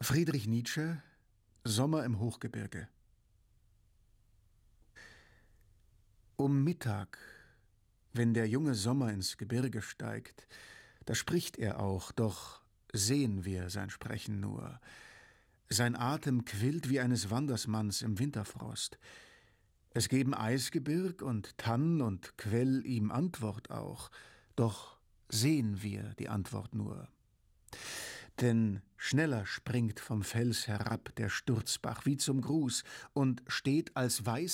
Friedrich Nietzsche, Sommer im Hochgebirge. Um Mittag, wenn der junge Sommer ins Gebirge steigt, da spricht er auch, doch sehen wir sein Sprechen nur. Sein Atem quillt wie eines Wandersmanns im Winterfrost. Es geben Eisgebirg und Tann und Quell ihm Antwort auch, doch sehen wir die Antwort nur. Denn schneller springt vom Fels herab der Sturzbach wie zum Gruß und steht als weiß